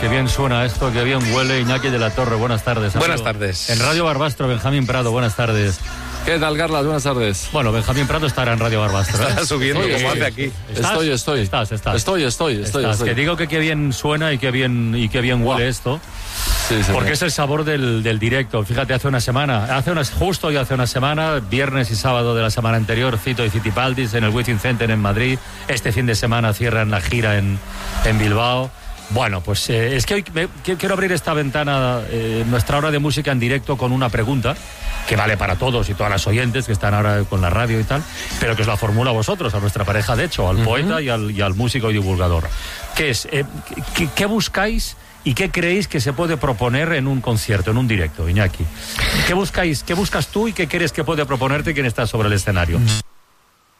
qué bien suena esto, qué bien huele. Iñaki de la Torre, buenas tardes. Amigo. Buenas tardes. En Radio Barbastro, Benjamín Prado, buenas tardes. ¿Qué tal, Carlas? Buenas tardes. Bueno, Benjamín Prado estará en Radio Barbastro. Está subiendo Sí, como sí. hace aquí. Estoy. Estás. Estoy. Que digo que qué bien suena y qué bien huele esto. Sí, Porque es el sabor del directo. Fíjate, hace una semana, justo hace una semana, viernes y sábado de la semana anterior, Fito y Fitipaldis en el Wizzing Center en Madrid. Este fin de semana cierran la gira en Bilbao. Bueno, pues es que hoy quiero abrir esta ventana, nuestra hora de música en directo, con una pregunta que vale para todos y todas las oyentes que están ahora con la radio y tal, pero que os la formula a vosotros, a nuestra pareja de hecho, al poeta y al músico y divulgador. ¿Qué es? ¿Qué buscáis y qué creéis que se puede proponer en un concierto, en un directo, Iñaki? ¿Qué buscas tú y qué crees que puede proponerte quien está sobre el escenario?